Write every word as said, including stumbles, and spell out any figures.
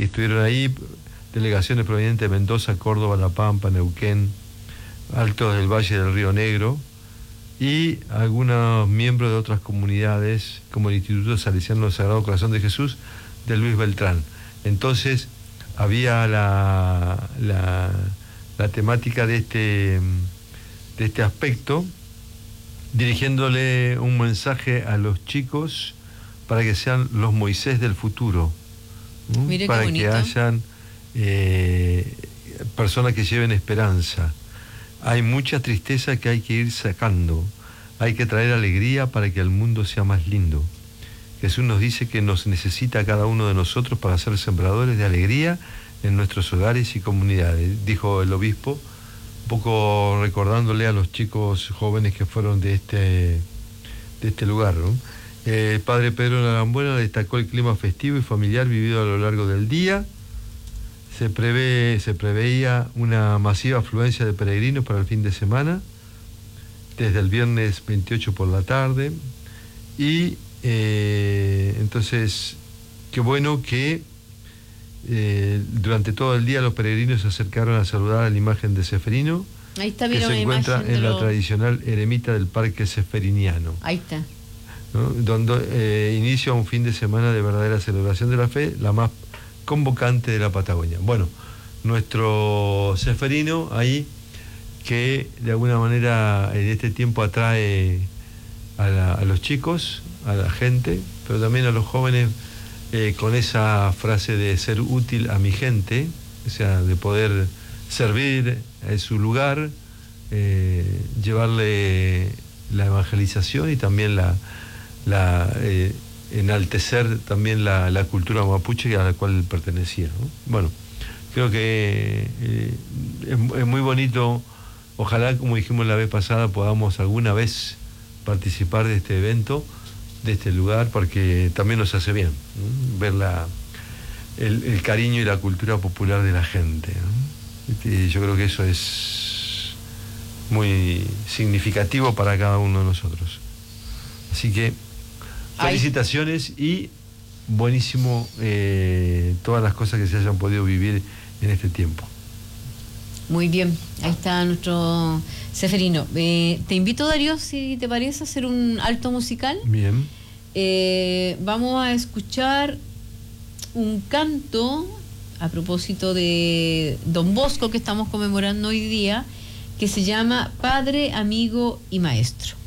estuvieron ahí, delegaciones provenientes de Mendoza, Córdoba, La Pampa, Neuquén, Altos del Valle del Río Negro, y algunos miembros de otras comunidades, como el Instituto Salesiano Sagrado Corazón de Jesús de Luis Beltrán. Entonces, había la, la, la temática de este, de este aspecto, dirigiéndole un mensaje a los chicos para que sean los Moisés del futuro, ¿no? Mire Para qué bonito. que hayan eh, personas que lleven esperanza. Hay mucha tristeza que hay que ir sacando, hay que traer alegría para que el mundo sea más lindo. Jesús nos dice que nos necesita a cada uno de nosotros para ser sembradores de alegría en nuestros hogares y comunidades, dijo el obispo, un poco recordándole a los chicos jóvenes que fueron de este, de este lugar, ¿no? El padre Pedro Narambuena destacó el clima festivo y familiar vivido a lo largo del día. Se prevé, se preveía una masiva afluencia de peregrinos para el fin de semana, desde el viernes veintiocho por la tarde, y eh, entonces, qué bueno que eh, durante todo el día los peregrinos se acercaron a saludar a la imagen de Ceferino, Ahí está, que mira, se una encuentra imagen de en la lo... tradicional eremita del Parque Ceferiniano, Ahí está. ¿no? Donde eh, inicia un fin de semana de verdadera celebración de la fe, la más convocante de la Patagonia. Bueno, nuestro Ceferino ahí, que de alguna manera en este tiempo atrae a, la, a los chicos, a la gente, pero también a los jóvenes, eh, con esa frase de ser útil a mi gente, o sea, de poder servir en su lugar, eh, llevarle la evangelización y también la, la eh, enaltecer también la, la cultura mapuche a la cual pertenecía, ¿no? Bueno, creo que eh, es, es muy bonito. Ojalá, como dijimos la vez pasada, podamos alguna vez participar de este evento, de este lugar, porque también nos hace bien, ¿no? Ver la, el, el cariño y la cultura popular de la gente, ¿no? Y yo creo que eso es muy significativo para cada uno de nosotros. Así que felicitaciones y buenísimo eh, todas las cosas que se hayan podido vivir en este tiempo. Muy bien, ahí está nuestro Ceferino. Eh, te invito, Darío, si te parece, a hacer un alto musical. Bien. Eh, vamos a escuchar un canto a propósito de Don Bosco, que estamos conmemorando hoy día, que se llama Padre, Amigo y Maestro.